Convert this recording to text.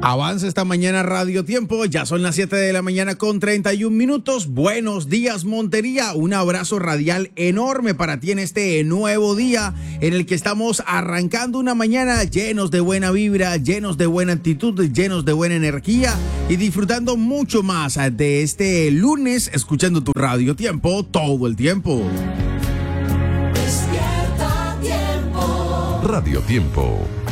Avanza esta mañana Radio Tiempo, ya son las 7 de la mañana con 31 minutos. Buenos días, Montería. Un abrazo radial enorme para ti en este nuevo día en el que estamos arrancando una mañana llenos de buena vibra, llenos de buena actitud, llenos de buena energía y disfrutando mucho más de este lunes, escuchando tu Radio Tiempo todo el tiempo. Despierta Tiempo. Radio Tiempo.